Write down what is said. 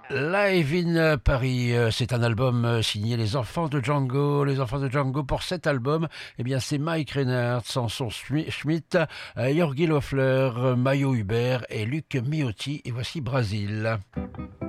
Live in Paris, c'est un album signé Les Enfants de Django. Les Enfants de Django, pour cet album, eh bien, c'est Mike Reinhardt, Samson Schmidt, Jorgi Loeffler, Mayo Hubert et Luc Miotti. Et voici Brasil.